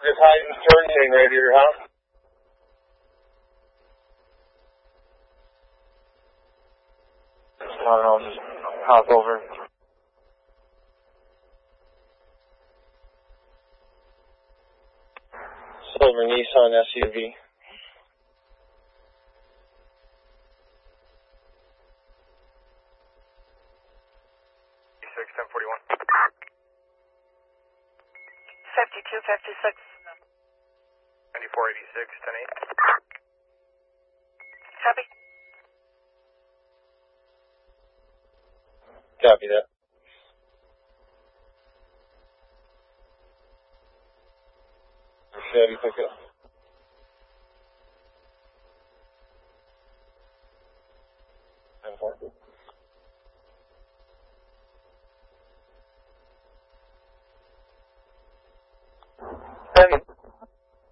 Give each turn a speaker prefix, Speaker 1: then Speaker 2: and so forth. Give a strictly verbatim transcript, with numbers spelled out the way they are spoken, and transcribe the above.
Speaker 1: It's Heiden's turn getting right to your house. I don't know, just hop over. Silver Nissan S U V.
Speaker 2: six, ten forty-one.
Speaker 3: fifty-two fifty-six.
Speaker 2: ninety-four eighty-six, ten eight.
Speaker 3: Copy.
Speaker 1: Copy that. Chevy pickup.